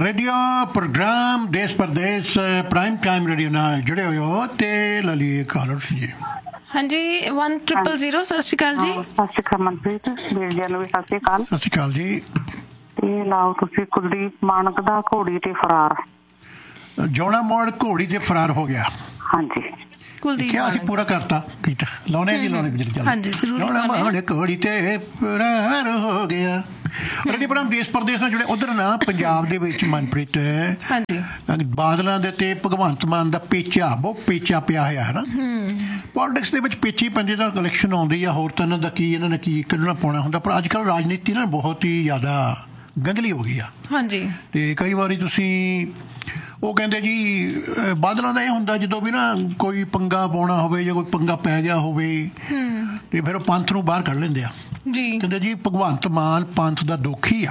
Radio programme देश परदेश prime time radio नाल जुड़े हुए हो ते ललिए कॉलर्स जी। हाँ जी 1000 सत श्री अकाल जी। सत श्री अकाल मनप्रीत ਵੀਰ ਜੀ ਨੂੰ ਵੀ ਸਤਿ ਸ਼੍ਰੀ ਅਕਾਲ। ਸਤਿ ਸ਼੍ਰੀ ਅਕਾਲ ਜੀ। ਇਹ ਲਾਓ ਤੁਸੀਂ ਕੁਲਦੀਪ ਮਾਨਕ ਦਾ ਘੋੜੀ ਤੇ ਫਰਾਰ। ਜੋਣਾ ਮੋੜ ਘੋੜੀ ਤੇ ਫਰਾਰ ਹੋ ਗਿਆ। ਹਾਂਜੀ ਕੁਲਦੀਪ क्या ਅਸੀਂ पूरा करता कीता लाने जी लाने बिजली चल। हाँ जी जरूर ਜੋਣਾ ਮੋੜ ਘੋੜੀ ਤੇ ਫਰਾਰ ਹੋ ਗਿਆ। रेडियो प्रोग्राम देश परदेश ਨਾਲ ਜਿਹੜੇ ਉਧਰ ਨਾ ਪੰਜਾਬ ਦੇ ਵਿੱਚ ਮਨਪ੍ਰੀਤ ਹਾਂਜੀ ਬਾਦਲਾਂ ਦੇ ਤੇ ਭਗਵੰਤ ਮਾਨ ਦਾ ਪੇਚਾ ਬਹੁਤ ਪੇਚਾ ਪਿਆ ਹੋਇਆ ਹੈ ਨਾ। ਪੋਲਿਟਿਕਸ ਦੇ ਵਿੱਚ ਪੇਚੀ ਪੰਜੇ ਦਾ ਇਲੈਕਸ਼ਨ ਆਉਂਦੀ ਆ, ਹੋਰ ਤਾਂ ਇਹਨਾਂ ਦਾ ਕੀ ਇਹਨਾਂ ਨੇ ਕੀ ਕੱਢਣਾ ਪਾਉਣਾ ਹੁੰਦਾ, ਪਰ ਅੱਜ ਕੱਲ੍ਹ ਰਾਜਨੀਤੀ ਨਾ ਬਹੁਤ ਹੀ ਜ਼ਿਆਦਾ ਗੰਧਲੀ ਹੋ ਗਈ ਆ। ਹਾਂਜੀ ਤੇ ਕਈ ਵਾਰੀ ਤੁਸੀਂ ਉਹ ਕਹਿੰਦੇ ਜੀ ਬਾਦਲਾਂ ਦਾ ਇਹ ਹੁੰਦਾ ਜਦੋਂ ਵੀ ਨਾ ਕੋਈ ਪੰਗਾ ਪਾਉਣਾ ਹੋਵੇ ਜਾਂ ਕੋਈ ਪੰਗਾ ਪੈ ਗਿਆ ਹੋਵੇ ਤੇ ਫਿਰ ਉਹ ਪੰਥ ਨੂੰ ਬਾਹਰ ਕੱਢ ਲੈਂਦੇ ਆ ਜੀ। ਕਹਿੰਦੇ ਜੀ ਭਗਵੰਤ ਮਾਨ ਪੰਥ ਦਾ ਦੋਖੀ ਆ।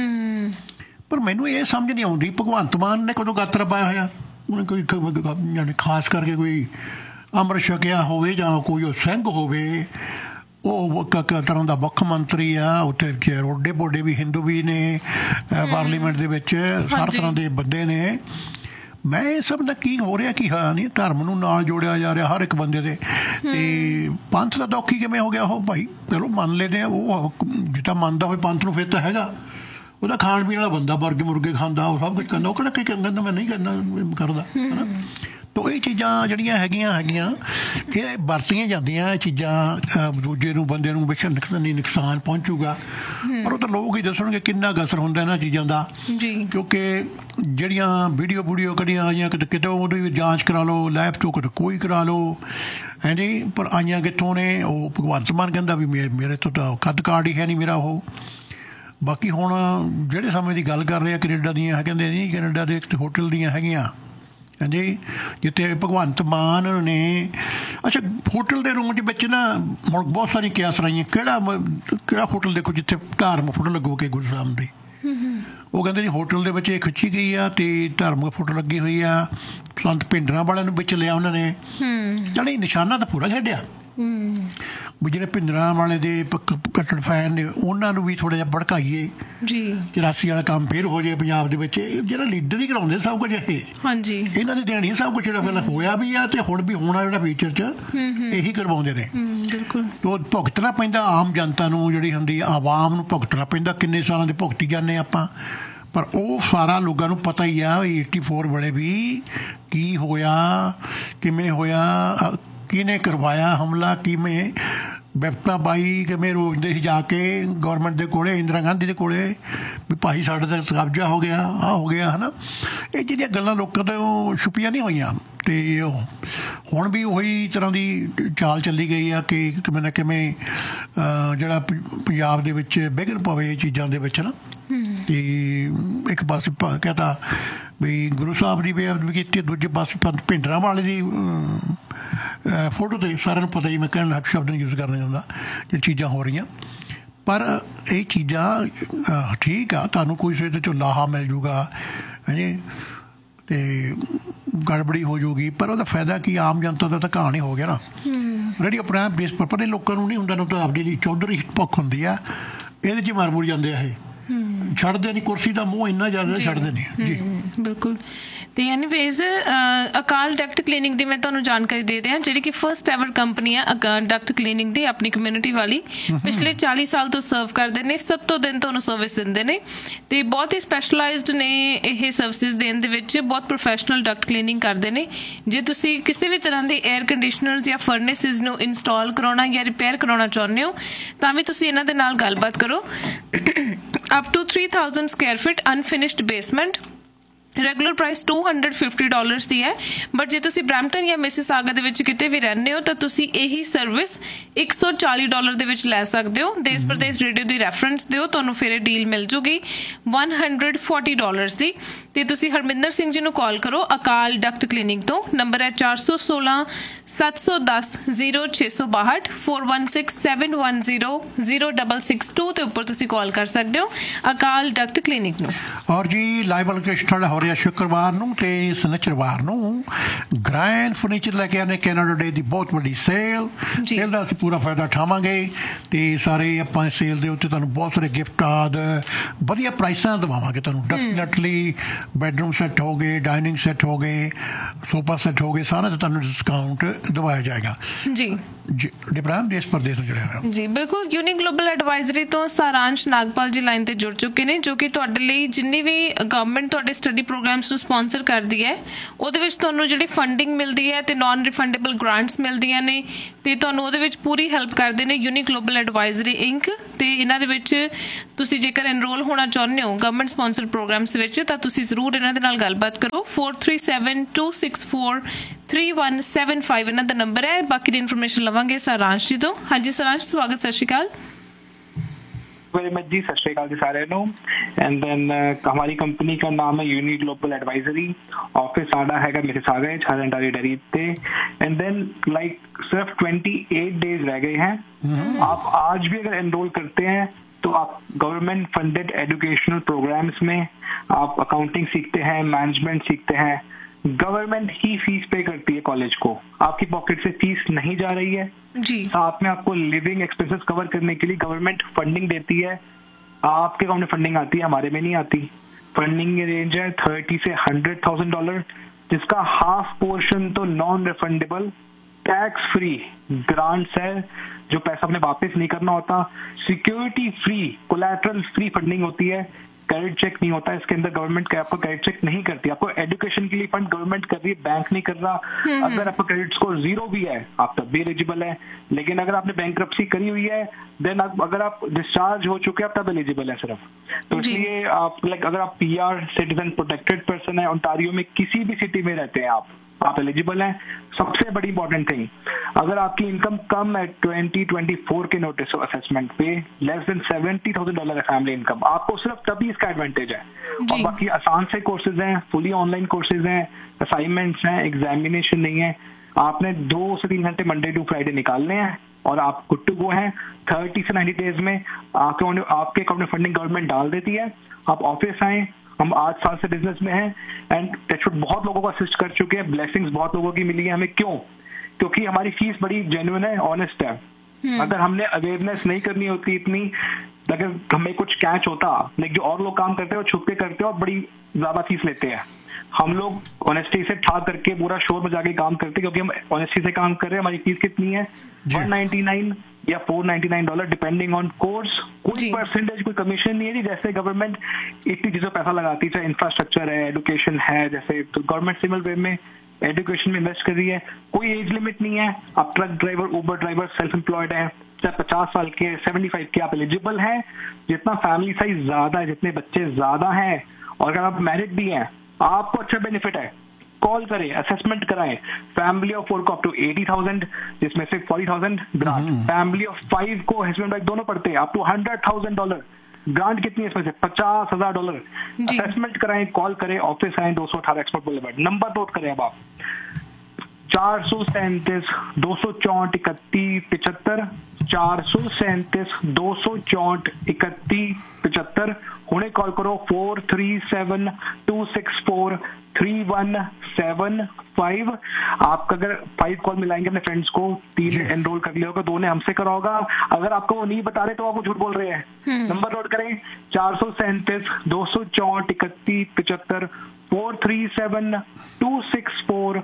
ਪਰ ਮੈਨੂੰ ਇਹ ਸਮਝ ਨਹੀਂ ਆਉਂਦੀ ਭਗਵੰਤ ਮਾਨ ਨੇ ਕਦੋਂ ਗਾਤਰਾ ਪਾਇਆ ਹੋਇਆ? ਉਹਨੇ ਕੋਈ ਯਾਨੀ ਖਾਸ ਕਰਕੇ ਕੋਈ ਅੰਮ੍ਰਿਤ ਛਕਿਆ ਹੋਵੇ ਜਾਂ ਕੋਈ ਉਹ ਸਿੰਘ ਹੋਵੇ, ਉਹ ਤਰ੍ਹਾਂ ਦਾ ਮੁੱਖ ਮੰਤਰੀ ਆ। ਉੱਥੇ ਰੋਡੇ ਬੋਡੇ ਵੀ ਹਿੰਦੂ ਵੀ ਨੇ ਪਾਰਲੀਮੈਂਟ ਦੇ ਵਿੱਚ, ਹਰ ਤਰ੍ਹਾਂ ਦੇ ਬੰਦੇ ਨੇ। ਮੈਂ ਇਹ ਸਭ ਦਾ ਕੀ ਹੋ ਰਿਹਾ ਕੀ ਹੋਇਆ ਨਹੀਂ, ਧਰਮ ਨੂੰ ਨਾਲ ਜੋੜਿਆ ਜਾ ਰਿਹਾ ਹਰ ਇੱਕ ਬੰਦੇ ਦੇ, ਤੇ ਪੰਥ ਦਾ ਦੋਖੀ ਕਿਵੇਂ ਹੋ ਗਿਆ? ਉਹ ਭਾਈ ਚਲੋ ਮੰਨ ਲੈਂਦੇ ਆ, ਉਹ ਜਿੱਦਾਂ ਮੰਨਦਾ ਹੋਵੇ ਪੰਥ ਨੂੰ ਫਿਰ ਤਾਂ ਹੈਗਾ। ਉਹਦਾ ਖਾਣ ਪੀਣ ਵਾਲਾ ਬੰਦਾ, ਬਰਗੇ ਮੁਰਗੇ ਖਾਂਦਾ, ਉਹ ਸਭ ਕੁਝ ਕਹਿੰਦਾ। ਉਹ ਕਿਹੜਾ ਕੀ ਕਹਿੰਦਾ ਮੈਂ ਨਹੀਂ ਕਰਦਾ ਹੈ ਨਾ। ਤੋ ਇਹ ਚੀਜ਼ਾਂ ਜਿਹੜੀਆਂ ਹੈਗੀਆਂ ਇਹ ਵਰਤੀਆਂ ਜਾਂਦੀਆਂ, ਇਹ ਚੀਜ਼ਾਂ ਦੂਜੇ ਨੂੰ ਬੰਦੇ ਨੂੰ ਨੁਕਸਾਨ ਪਹੁੰਚੂਗਾ, ਪਰ ਉਹ ਤਾਂ ਲੋਕ ਹੀ ਦੱਸਣਗੇ ਕਿੰਨਾ ਕੁ ਅਸਰ ਹੁੰਦਾ ਇਹਨਾਂ ਚੀਜ਼ਾਂ ਦਾ। ਕਿਉਂਕਿ ਜਿਹੜੀਆਂ ਵੀਡੀਓ ਕੱਢੀਆਂ ਆਈਆਂ ਕਿਤੇ ਉਹਦੀ ਵੀ ਜਾਂਚ ਕਰਾ ਲਓ, ਲੈਬ ਤੋਂ ਕਿਤੇ ਕੋਈ ਕਰਾ ਲਓ ਹੈ ਜੀ, ਪਰ ਆਈਆਂ ਕਿੱਥੋਂ ਨੇ? ਉਹ ਭਗਵੰਤ ਮਾਨ ਕਹਿੰਦਾ ਵੀ ਮੇਰੇ ਤੋਂ ਤਾਂ ਕੱਦ ਕਾਰਡ ਹੀ ਹੈ ਨਹੀਂ ਮੇਰਾ ਉਹ। ਬਾਕੀ ਹੁਣ ਜਿਹੜੇ ਸਮੇਂ ਦੀ ਗੱਲ ਕਰ ਰਹੇ ਆ ਕੈਨੇਡਾ ਦੀਆਂ, ਕਹਿੰਦੇ ਨਹੀਂ ਕੈਨੇਡਾ ਦੇ ਇੱਕ ਹੋਟਲ ਦੀਆਂ ਹੈਗੀਆਂ ਹਾਂਜੀ, ਜਿੱਥੇ ਭਗਵੰਤ ਮਾਨ ਨੇ ਅੱਛਾ ਹੋਟਲ ਦੇ ਰੂਮ ਦੇ ਵਿੱਚ ਨਾ ਹੁਣ ਬਹੁਤ ਸਾਰੀਆਂ ਕਿਆਸ ਰਾਈਆਂ, ਕਿਹੜਾ ਹੋਟਲ ਦੇਖੋ ਜਿੱਥੇ ਧਾਰਮਿਕ ਫੋਟੋ ਲੱਗੋਗੇ ਗੁਰੂ ਸਾਹਿਬ ਦੀ। ਉਹ ਕਹਿੰਦੇ ਜੀ ਹੋਟਲ ਦੇ ਵਿੱਚ ਇਹ ਖਿੱਚੀ ਗਈ ਆ ਤੇ ਧਾਰਮਿਕ ਫੋਟੋ ਲੱਗੀ ਹੋਈ ਆ। ਸੰਤ ਭਿੰਡਰਾਂ ਵਾਲਿਆਂ ਨੂੰ ਵਿੱਚ ਲਿਆ ਉਹਨਾਂ ਨੇ, ਚਲ ਇਹ ਨਿਸ਼ਾਨਾ ਤਾਂ ਪੂਰਾ ਖੇਡਿਆ ਵੀ ਜਿਹੜੇ ਭਿੰਡਰਾਂ ਵਾਲੇ ਦੇ ਕੱਟੜ ਫੈਨ ਨੇ ਉਹਨਾਂ ਨੂੰ ਵੀ ਥੋੜ੍ਹਾ ਜਿਹਾ ਭੜਕਾਈਏ ਜੀ, 84 ਵਾਲਾ ਕੰਮ ਫਿਰ ਹੋ ਜਾਏ ਪੰਜਾਬ ਦੇ ਵਿੱਚ। ਜਿਹੜਾ ਲੀਡਰ ਹੀ ਕਰਾਉਂਦੇ ਸਭ ਕੁਝ, ਇਹ ਹਾਂਜੀ ਇਹਨਾਂ ਦੀ ਦੇਣੀ ਸਭ ਕੁਝ ਜਿਹੜਾ ਪਹਿਲਾਂ ਹੋਇਆ ਵੀ ਆ ਤੇ ਹੁਣ ਵੀ ਹੋਣਾ ਜਿਹੜਾ ਫਿਊਚਰ 'ਚ ਇਹੀ ਕਰਵਾਉਂਦੇ ਨੇ। ਬਿਲਕੁਲ ਭੁਗਤਣਾ ਪੈਂਦਾ ਆਮ ਜਨਤਾ ਨੂੰ, ਜਿਹੜੀ ਹੁੰਦੀ ਆਵਾਮ ਨੂੰ ਭੁਗਤਣਾ ਪੈਂਦਾ। ਕਿੰਨੇ ਸਾਲਾਂ ਦੇ ਭੁਗਤੀ ਜਾਂਦੇ ਆਪਾਂ, ਪਰ ਉਹ ਸਾਰਾ ਲੋਕਾਂ ਨੂੰ ਪਤਾ ਹੀ ਆ 84 ਵੇਲੇ ਵੀ ਕੀ ਹੋਇਆ, ਕਿਵੇਂ ਹੋਇਆ, ਕਿਹਨੇ ਕਰਵਾਇਆ ਹਮਲਾ, ਕਿਵੇਂ ਬਿਪਤਾ ਪਾਈ, ਕਿਵੇਂ ਰੋਕਦੇ ਸੀ ਜਾ ਕੇ ਗੌਰਮੈਂਟ ਦੇ ਕੋਲੇ, ਇੰਦਰਾ ਗਾਂਧੀ ਦੇ ਕੋਲੇ ਵੀ ਭਾਈ ਸਾਡੇ ਤਾਂ ਕਬਜ਼ਾ ਹੋ ਗਿਆ, ਆਹ ਹੋ ਗਿਆ ਹੈ ਨਾ। ਇਹ ਜਿਹੜੀਆਂ ਗੱਲਾਂ ਲੋਕਾਂ ਤੋਂ ਛੁਪੀਆਂ ਨਹੀਂ ਹੋਈਆਂ, ਅਤੇ ਹੁਣ ਵੀ ਉਹੀ ਤਰ੍ਹਾਂ ਦੀ ਚਾਲ ਚੱਲੀ ਗਈ ਆ ਕਿ ਕਿਵੇਂ ਨਾ ਕਿਵੇਂ ਜਿਹੜਾ ਪੰਜਾਬ ਦੇ ਵਿੱਚ ਵਿਘਨ ਪਵੇ ਇਹ ਚੀਜ਼ਾਂ ਦੇ ਵਿੱਚ ਨਾ। ਅਤੇ ਇੱਕ ਪਾਸੇ ਕਹਤਾ ਵੀ ਗੁਰੂ ਸਾਹਿਬ ਦੀ ਬੇਅਦਬੀ ਕੀਤੀ, ਦੂਜੇ ਪਾਸੇ ਭਿੰਡਰਾਂ ਵਾਲੇ ਦੀ ਫੋਟੋ 'ਤੇ ਸਾਰਿਆਂ ਨੂੰ ਪਤਾ ਹੀ, ਮੈਂ ਕਹਿਣ ਸ਼ਬਦ ਨਹੀਂ ਯੂਜ਼ ਕਰਨਾ ਚਾਹੁੰਦਾ, ਜਿਹੜੀ ਚੀਜ਼ਾਂ ਹੋ ਰਹੀਆਂ। ਪਰ ਇਹ ਚੀਜ਼ਾਂ ਠੀਕ ਆ, ਤੁਹਾਨੂੰ ਕੋਈ ਇਹਦੇ 'ਚੋਂ ਲਾਹਾ ਮਿਲ ਜੂਗਾ ਹਾਂਜੀ, ਅਤੇ ਗੜਬੜੀ ਹੋ ਜੂਗੀ, ਪਰ ਉਹਦਾ ਫਾਇਦਾ ਕੀ? ਆਮ ਜਨਤਾ ਦਾ ਤਾਂ ਕਹਾਣੀ ਹੋ ਗਿਆ ਨਾ। ਰੇਡੀਓ ਪ੍ਰੋਗਰਾਮ ਬੇਸ ਪਰ ਪਰ ਇਹ ਲੋਕਾਂ ਨੂੰ ਨਹੀਂ ਹੁੰਦਾ, ਨਾ ਤਾਂ ਆਪਣੀ ਚੌਧਰੀ ਭੁੱਖ ਹੁੰਦੀ ਆ, ਇਹਦੇ 'ਚ ਹੀ ਮਰ ਮੁਰ ਜਾਂਦੇ ਆ। ਇਹ ਛੱਡਦੇ ਨਹੀਂ, ਕੁਰਸੀ ਦਾ ਮੂੰਹ ਇੰਨਾ ਜ਼ਿਆਦਾ ਛੱਡਦੇ ਨਹੀਂ ਜੀ। ਬਿਲਕੁਲ। ਤੇ ਐਨੀਵੇਜ਼ ਅਕਾਲ ਡਕਟ ਕਲੀਨਿਕ ਦੀ ਮੈਂ ਤੁਹਾਨੂੰ ਜਾਣਕਾਰੀ ਦੇ ਦਿਆਂ, ਜਿਹੜੀ ਕਿ ਫਸਟ ਐਵਰ ਕੰਪਨੀ ਆ ਅਕਾਲ ਡਕਟ ਕਲੀਨਿਕ ਦੀ, ਆਪਣੀ ਕਮਿਊਨਿਟੀ ਵਾਲੀ। ਪਿਛਲੇ 40 ਸਾਲ ਤੋਂ ਸਰਵ ਕਰਦੇ ਨੇ, 7 ਦਿਨ ਤੁਹਾਨੂੰ ਸਰਵਿਸ ਦਿੰਦੇ ਨੇ ਤੇ ਬਹੁਤ ਹੀ ਸਪੈਸ਼ਲਾਈਜ਼ਡ ਨੇ ਇਹ ਸਰਵਿਸਿਜ਼ ਦੇਣ ਦੇ ਵਿੱਚ। ਬਹੁਤ ਪ੍ਰੋਫੈਸ਼ਨਲ ਡਕਟ ਕਲੀਨਿੰਗ ਕਰਦੇ ਨੇ। ਜੇ ਤੁਸੀਂ ਕਿਸੇ ਵੀ ਤਰ੍ਹਾਂ ਦੇ ਏਅਰ ਕੰਡੀਸ਼ਨਰਸ ਜਾਂ ਫਰਨੇਸਿਸ ਨੂੰ ਇੰਸਟਾਲ ਕਰਾਉਣਾ ਜਾਂ ਰਿਪੇਅਰ ਕਰਾਉਣਾ ਚਾਹੁੰਦੇ ਹੋ ਤਾਂ ਵੀ ਤੁਸੀਂ ਇਹਨਾਂ ਦੇ ਨਾਲ ਗੱਲਬਾਤ ਕਰੋ। Up to 3000 Square feet unfinished basement, regular price $250 ਦੀ ਹੈ। ਬਟ ਜੇ ਤੁਸੀਂ ਬਰੈਂਪਟਨ ਜਾਂ ਮਿਸਿਸਾਗਾ ਦੇ ਵਿੱਚ ਕਿਤੇ ਵੀ ਰਹਿੰਦੇ ਹੋ ਤਾਂ ਤੁਸੀਂ ਇਹੀ ਸਰਵਿਸ $140 ਦੇ ਵਿੱਚ ਲੈ ਸਕਦੇ ਹੋ। ਦੇਸ਼ ਪ੍ਰਦੇਸ਼ ਰੇਡੀਓ ਦੀ ਰੈਫਰੈਂਸ ਦਿਓ, ਤੁਹਾਨੂੰ ਫਿਰ ਇਹ ਡੀਲ ਮਿਲ ਜੂਗੀ $140 ਦੀ। ਤੇ ਤੁਸੀਂ ਹਰਮਿੰਦਰ ਸਿੰਘ ਜੀ ਨੂੰ ਕਾਲ ਕਰੋ ਅਕਾਲ ਡਕਟ ਕਲੀਨਿਕ ਤੋਂ। ਨੰਬਰ ਹੈ 416 710 0662 416 710 0662 ਤੇ ਉੱਪਰ ਤੁਸੀਂ ਕਾਲ ਕਰ ਸਕਦੇ ਹੋ ਅਕਾਲ ਡਕਟ ਕਲੀਨਿਕ ਨੂੰ। ਔਰ ਜੀ ਲਾਈਵ ਲੋਕੇਸ਼ਨ ਤੁਹਾਡਾ ਐਤਵਾਰ ਜਾਂ ਸ਼ੁੱਕਰਵਾਰ ਨੂੰ ਤੇ ਸ਼ਨੀਚਰਵਾਰ ਨੂੰ ਗ੍ਰੈਂਡ ਫਰਨੀਚਰ ਲੈ ਕੇ ਆਉਂਦੇ ਕੈਨੇਡਾ ਡੇ ਦੀ ਬਹੁਤ ਵੱਡੀ ਸੇਲ ਦਾ ਅਸੀਂ ਪੂਰਾ ਫਾਇਦਾ ਉਠਾਵਾਂਗੇ ਤੇ ਸਾਰੇ ਆਪਾਂ ਇਸ ਸੇਲ ਦੇ ਉੱਤੇ ਤੁਹਾਨੂੰ ਬਹੁਤ ਸਾਰੇ ਗਿਫਟ ਆਦਿ ਵਧੀਆ ਪ੍ਰਾਈਸਾਂ ਦਵਾਵਾਂਗੇ ਤੁਹਾਨੂੰ ਡੈਫੀਨੈਟਲੀ ਬੈਡਰੂਮ ਸੈੱਟ ਹੋ ਗਏ ਡਾਈਨਿੰਗ ਸੈੱਟ ਹੋ ਗਏ ਸੋਫਾ ਸੈੱਟ ਹੋ ਗਏ ਸਾਰਾ ਤੇ ਤੁਹਾਨੂੰ ਡਿਸਕਾਊਂਟ ਦਵਾਇਆ ਜਾਏਗਾ ਜੀ ਡਿਪਰਾਮ ਦੇਸ਼ ਪ੍ਰਦੇਸ਼ ਤੋਂ ਜਿਹੜੇ ਜੀ ਬਿਲਕੁਲ ਯੂਨੀਕ ਗਲੋਬਲ ਐਡਵਾਈਜ਼ਰੀ ਤੋਂ ਸਾਰਾਂਸ਼ ਨਾਗਪਾਲ ਜੀ ਲਾਈਨ ਤੇ ਜੁੜ ਚੁੱਕੇ ਨੇ ਜੋ ਕਿ ਤੁਹਾਡੇ ਲਈ ਜਿੰਨੀ ਵੀ ਗਵਰਨਮੈਂਟ ਤੁਹਾਡੇ ਸਟੱਡੀ ਪ੍ਰੋਗਰਾਮਸ ਨੂੰ ਸਪਾਂਸਰ ਕਰਦੀ ਹੈ ਉਹਦੇ ਵਿੱਚ ਤੁਹਾਨੂੰ ਜਿਹੜੀ ਫੰਡਿੰਗ ਮਿਲਦੀ ਹੈ ਤੇ ਨਾਨ ਰਿਫੰਡੇਬਲ ਗ੍ਰਾਂਟਸ ਮਿਲਦੀਆਂ ਨੇ ਤੇ ਤੁਹਾਨੂੰ ਉਹਦੇ ਵਿੱਚ ਪੂਰੀ ਹੈਲਪ ਕਰਦੇ ਨੇ ਯੂਨੀਕ ਗਲੋਬਲ ਐਡਵਾਈਜ਼ਰੀ ਇੰਕ ਤੇ ਇਹਨਾਂ ਦੇ ਵਿੱਚ ਤੁਸੀਂ ਜੇਕਰ ਐਨਰੋਲ ਹੋਣਾ ਚਾਹੁੰਦੇ ਹੋ ਗਵਰਨਮੈਂਟ ਸਪਾਂਸਰ ਪ੍ਰੋਗਰਾਮਸ ਵਿੱਚ ਤਾਂ ਤੁਸੀਂ ਜ਼ਰੂਰ ਇਹਨਾਂ ਦੇ ਨਾਲ ਗੱਲਬਾਤ ਕਰੋ 4372643175 ਇਹਨਾਂ ਦਾ ਨੰਬਰ ਹੈ ਬਾਕੀ ਦੀ ਇਨਫੋਰਮੇਸ਼ਨ ਲਵਾਂਗੇ ਸਾਰਾਂਸ਼ ਜੀ ਤੋਂ ਹਾਂਜੀ ਸਾਰਾਂਸ਼ ਸਵਾਗਤ ਸਤਿ ਸ਼੍ਰੀ ਅਕਾਲ वेरी मच जी सत श्री अकाल जी सारे नो एंड देन हमारी कंपनी का नाम है यूनिक ग्लोबल एडवाइजरी ऑफिस साडा हैगा मिसिसागा छारंडारी डेरी पे एंड देन लाइक सिर्फ 28 डेज रह गए हैं आप आज भी अगर एनरोल करते हैं तो आप गवर्नमेंट फंडेड एजुकेशनल प्रोग्राम्स में आप अकाउंटिंग सीखते हैं मैनेजमेंट सीखते हैं गवर्नमेंट ही फीस पे करती है कॉलेज को आपकी पॉकेट से फीस नहीं जा रही है जी साथ में आपको लिविंग एक्सपेंसेस कवर करने के लिए गवर्नमेंट फंडिंग देती है आपके अकाउंट में फंडिंग आती है हमारे में नहीं आती फंडिंग की रेंज है $30,000 से $100,000 जिसका हाफ पोर्शन तो non refundable tax free grants है जो पैसा अपने वापस नहीं करना होता security free collateral free funding होती है क्रेडिट चेक नहीं होता इसके अंदर गवर्नमेंट आपको क्रेडिट चेक नहीं करती आपको एजुकेशन के लिए फंड गवर्नमेंट कर रही है बैंक नहीं कर रहा अगर आपका क्रेडिट स्कोर 0 भी है आप तब भी एलिजिबल है लेकिन अगर आपने बैंक्रप्सी करी हुई है देन अगर आप डिस्चार्ज हो चुके हैं आप तब एलिजिबल है सिर्फ तो इसलिए आप लाइक अगर आप PR सिटीजन प्रोटेक्टेड पर्सन है ओंटारियो में किसी भी सिटी में रहते हैं आप एलिजिबल हैं सबसे बड़ी इंपॉर्टेंट थिंग अगर आपकी इनकम कम है 2024 के नोटिस ऑफ असेसमेंट पे लेस देन $70,000 है फैमिली इनकम आपको सिर्फ तभी इसका एडवांटेज है और बाकी आसान से कोर्सेज हैं फुली ऑनलाइन कोर्सेज हैं असाइनमेंट्स हैं एग्जामिनेशन नहीं है आपने 2 से 3 घंटे मंडे टू फ्राइडे निकालने हैं और आप गुड टू गो हैं 30 से 90 डेज में आपके अकाउंट में फंडिंग गवर्नमेंट डाल देती है आप ऑफिस आए हम 8 साल से बिजनेस में हैं एंड टचवुड बहुत लोगों को असिस्ट कर चुके हैं ब्लेसिंग्स बहुत लोगों की मिली है हमें क्यों क्योंकि हमारी फीस बड़ी जेन्युइन है ऑनेस्ट है अगर हमने अवेयरनेस नहीं करनी होती इतनी अगर हमें कुछ कैच होता लाइक जो और लोग काम करते हैं वो छुप के करते हैं और बड़ी ज्यादा फीस लेते हैं हम लोग ऑनेस्टी से ठा करके पूरा शोर बजा के काम करते हैं क्योंकि हम ऑनेस्टी से काम कर रहे हैं हमारी फीस कितनी है $199 या $499 डिपेंडिंग ऑन कोर्स कोई परसेंटेज कोई कमीशन नहीं है जी जैसे गवर्नमेंट इतनी चीजों पैसा लगाती है चाहे इंफ्रास्ट्रक्चर है एजुकेशन है जैसे तो गवर्नमेंट सिविल वे में एजुकेशन में इन्वेस्ट कर रही है कोई एज लिमिट नहीं है आप ट्रक ड्राइवर उबर ड्राइवर सेल्फ एम्प्लॉयड है चाहे 50 साल के 75 के आप एलिजिबल हैं जितना फैमिली साइज ज्यादा है जितने बच्चे ज्यादा हैं और अगर आप मैरिड भी हैं आपको अच्छा बेनिफिट है कॉल करें असेसमेंट कराएं फैमिली ऑफ 4 को अप टू 80,000 जिसमें से 40,000 ग्रांट फैमिली ऑफ 5 को हस्बैंड वाइफ दोनों पढ़ते हैं अप टू $100,000 ग्रांट कितनी है इसमें से $50,000 असेसमेंट कराएं कॉल करें ऑफिस आए 218 एक्सपोर्ट बुलेवार्ड नंबर नोट करें अब आप 437 264 31 75 437 264 31 75 हुणे कॉल करो 437 264 3175 आपका अगर 5 कॉल मिलाएंगे अपने फ्रेंड्स को 3 एनरोल कर लिया होगा 2 ने हमसे करा होगा अगर आपको वो नहीं बता रहे तो आपको झूठ बोल रहे हैं नंबर नोट करें 437 264 31 75 437 264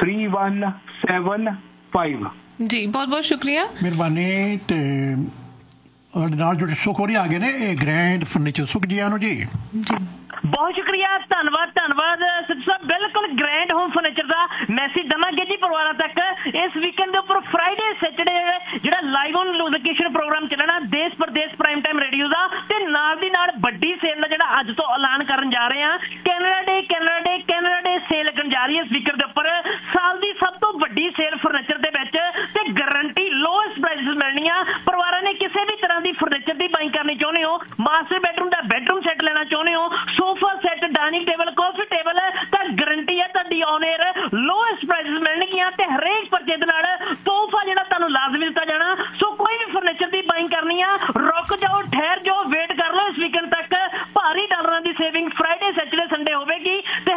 3175 जी बहुत बहुत शुक्रिया मेहरबानी ते नाल जो सुख हो रही आगे ने ग्रैंड फर्नीचर सुख जी आनो जी बहुत शुक्रिया धन्यवाद सिद्धू साहब बिल्कुल ग्रैंड होम फर्नीचर का मैसेज दवांगे जी परिवार तक इस वीकेंड के उपर फ्राइडे सैटरडे जो लाइव ऑन लोकेशन प्रोग्राम चलना देश प्रदेश प्राइम टाइम रेडियो का नाल दी नाल बड़ी सेल का अज तो ऐलान करन जा रहे हैं कैनेडा डे सेल लगन जा रही है इस वीकेंड के उपर साल की सब तो बड़ी सेल फर्नीचर के विच ते गारंटी लोएस्ट प्राइसेस मिलनियां परिवार ने किसी भी तरह की फर्नीचर की बाइंग करनी चाहते हो मास्टर बेडरूम का बेडरूम सैट लेना चाहते हो sofa set dining table coffee table तो गारंटी है तुहाडी ऑन एयर लोएस्ट प्राइसेस मिलणगियां ते हरेक परचेज नाल तोहफा जिहड़ा तुहानूं लाजमी दिता जाना सो कोई भी फर्नीचर की बाइंग करनी है रुक जाओ ठहर जाओ वेट कर लो इस वीकेंड तक भारी डॉलरां की सेविंग फ्राइडे सैटरडे संडे होगी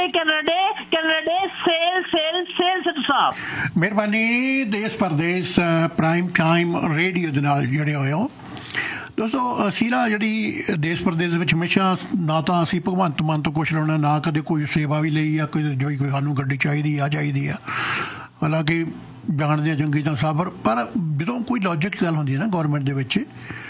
ਕੈਨੇਡਾ ਡੇ ਸੇਲ ਸਿੱਧੂ ਸਾਹਿਬ। ਮਿਹਰਬਾਨੀ। ਦੇਸ਼ ਪ੍ਰਦੇਸ਼ ਪ੍ਰਾਈਮ ਟਾਈਮ ਰੇਡੀਓ ਦੇ ਨਾਲ ਜੁੜੇ ਹੋਏ ਹੋ ਦੋਸਤੋ। ਅਸੀਂ ਨਾ ਜਿਹੜੀ ਦੇਸ਼ ਪ੍ਰਦੇਸ਼ ਵਿੱਚ ਹਮੇਸ਼ਾ ਨਾ ਤਾਂ ਅਸੀਂ ਭਗਵੰਤ ਮਾਨ ਤੋਂ ਕੁਛ ਲਾਉਣਾ, ਨਾ ਕਦੇ ਕੋਈ ਸੇਵਾ ਵੀ ਲਈ ਆ, ਕੋਈ ਸਾਨੂੰ ਗੱਡੀ ਚਾਹੀਦੀ ਆ ਹਾਲਾਂਕਿ ਜਾਣਦੇ ਆ ਚੰਗੀ ਤਾਂ ਸਭ, ਪਰ ਜਦੋਂ ਕੋਈ ਲੌਜਿਕ ਗੱਲ ਹੁੰਦੀ ਹੈ ਨਾ ਗੌਰਮੈਂਟ ਦੇ ਵਿੱਚ